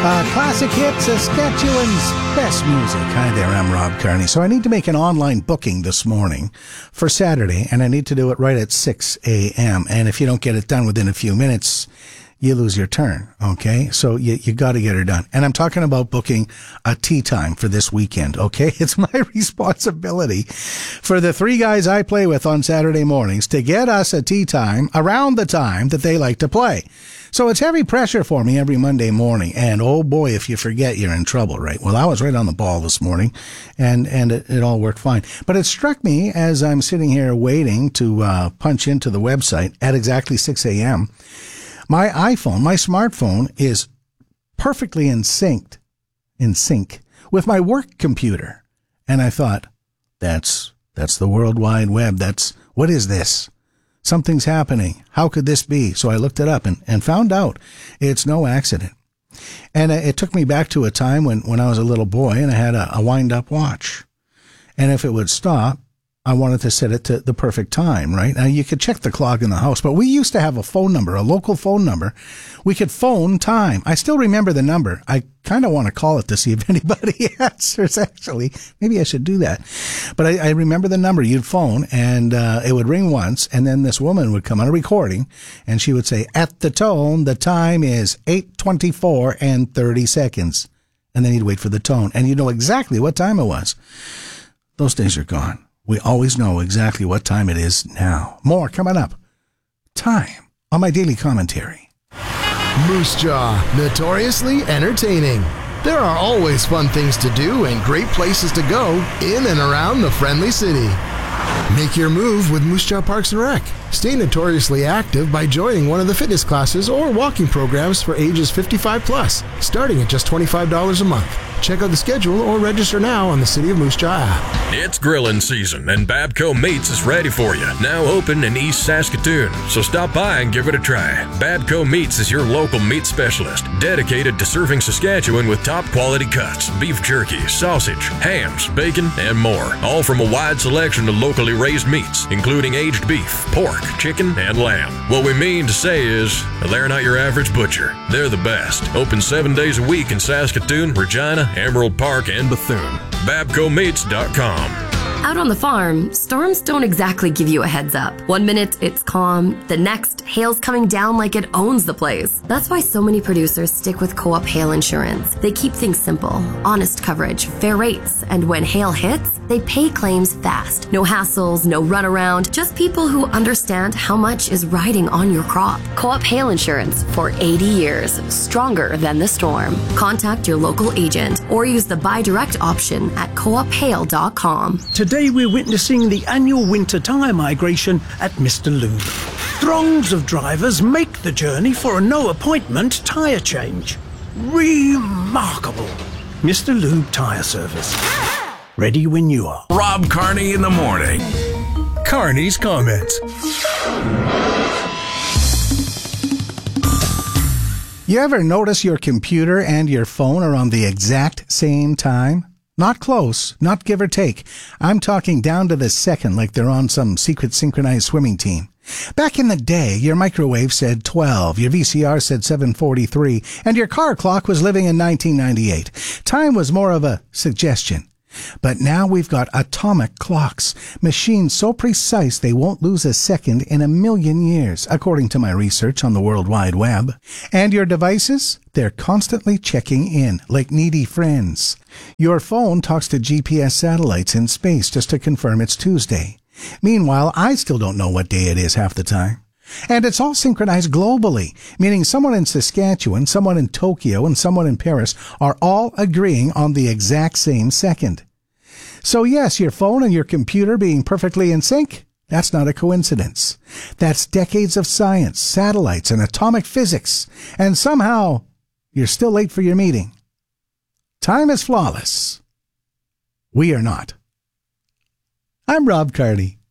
Classic hits, Saskatchewan's best music. Hi there, I'm Rob Carney. So I need to make an online booking this morning for Saturday, and I need to do it right at 6 a.m. And if you don't get it done within a few minutes, you lose your turn, okay? So you got to get her done. And I'm talking about booking a tea time for this weekend, okay? It's my responsibility for the three guys I play with on Saturday mornings to get us a tea time around the time that they like to play. So it's heavy pressure for me every Monday morning. And oh boy, if you forget, you're in trouble, right? Well, I was right on the ball this morning, and it all worked fine. But it struck me as I'm sitting here waiting to punch into the website at exactly 6 a.m., my iPhone, my smartphone, is perfectly in sync with my work computer. And I thought, that's the World Wide Web. What is this? Something's happening. How could this be? So I looked it up and found out it's no accident. And it took me back to a time when I was a little boy and I had a wind-up watch. And if it would stop, I wanted to set it to the perfect time, right? Now, you could check the clock in the house, but we used to have a phone number, a local phone number. We could phone time. I still remember the number. I kind of want to call it to see if anybody answers, actually. Maybe I should do that. But I remember the number. You'd phone, and it would ring once, and then this woman would come on a recording, and she would say, at the tone, the time is 8:24 and 30 seconds. And then you'd wait for the tone, and you'd know exactly what time it was. Those days are gone. We always know exactly what time it is now. More coming up. Time on my daily commentary. Moose Jaw, notoriously entertaining. There are always fun things to do and great places to go in and around the friendly city. Make your move with Moose Jaw Parks and Rec. Stay notoriously active by joining one of the fitness classes or walking programs for ages 55 plus, starting at just $25 a month. Check out the schedule or register now on the City of Moose Jaw app. It's grilling season, and Babco Meats is ready for you. Now open in East Saskatoon, so stop by and give it a try. Babco Meats is your local meat specialist, dedicated to serving Saskatchewan with top-quality cuts, beef jerky, sausage, hams, bacon, and more. All from a wide selection of locally raised meats, including aged beef, pork, chicken, and lamb. What we mean to say is, they're not your average butcher. They're the best. Open 7 days a week in Saskatoon, Regina, Emerald Park, and Bethune. BabcoMeats.com. Out on the farm, storms don't exactly give you a heads up. 1 minute, it's calm. The next, hail's coming down like it owns the place. That's why so many producers stick with Co-op Hail Insurance. They keep things simple, honest coverage, fair rates, and when hail hits, they pay claims fast. No hassles, no runaround, just people who understand how much is riding on your crop. Co-op Hail Insurance for 80 years, stronger than the storm. Contact your local agent or use the Buy Direct option at coophail.com. Today we're witnessing the annual winter tyre migration at Mr. Lube. Throngs of drivers make the journey for a no-appointment tyre change. Remarkable. Mr. Lube Tyre Service. Ready when you are. Rob Carney in the morning. Carney's Comments. You ever notice your computer and your phone are on the exact same time? Not close, not give or take. I'm talking down to the second, like they're on some secret synchronized swimming team. Back in the day, your microwave said 12, your VCR said 7:43, and your car clock was living in 1998. Time was more of a suggestion. But now we've got atomic clocks, machines so precise they won't lose a second in a million years, according to my research on the World Wide Web. And your devices? They're constantly checking in, like needy friends. Your phone talks to GPS satellites in space just to confirm it's Tuesday. Meanwhile, I still don't know what day it is half the time. And it's all synchronized globally, meaning someone in Saskatchewan, someone in Tokyo, and someone in Paris are all agreeing on the exact same second. So yes, your phone and your computer being perfectly in sync, that's not a coincidence. That's decades of science, satellites, and atomic physics. And somehow, you're still late for your meeting. Time is flawless. We are not. I'm Rob Carney.